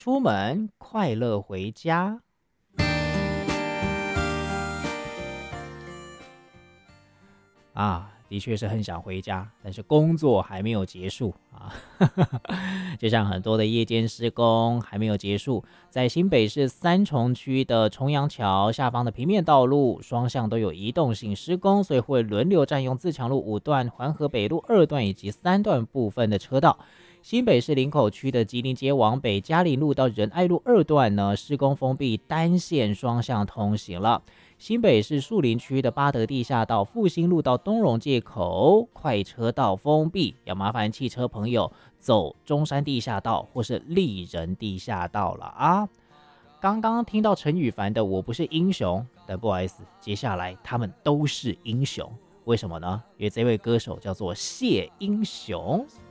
出门快乐回家。的确是很想回家，但是工作还没有结束啊。就像很多的夜间施工还没有结束，在新北市三重区的重阳桥下方的平面道路双向都有移动性施工，所以会轮流占用自强路5段、环河北路2段以及3段部分的车道。新北市林口区的吉林街往北嘉陵路到仁爱路2段呢，施工封闭单线双向通行了。新北市树林区的八德地下道复兴路到东荣界口快车道封闭，要麻烦汽车朋友走中山地下道或是立人地下道了啊。刚刚听到陈羽凡的我不是英雄，但不好意思，接下来他们都是英雄。为什么呢？因为这位歌手叫做谢英雄。